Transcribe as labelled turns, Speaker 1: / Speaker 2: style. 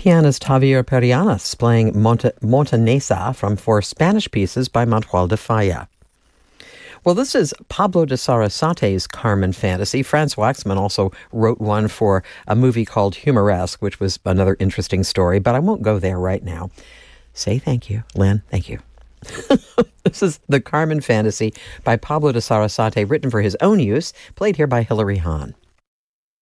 Speaker 1: pianist Javier Perianas playing Montanesa from four Spanish pieces by Manuel de Falla. Well, this is Pablo de Sarasate's Carmen fantasy. Franz Waxman also wrote one for a movie called Humoresque, which was another interesting story, but I won't go there right now. Say thank you, Lynn. Thank you. This is the Carmen fantasy by Pablo de Sarasate, written for his own use, played here by Hilary Hahn.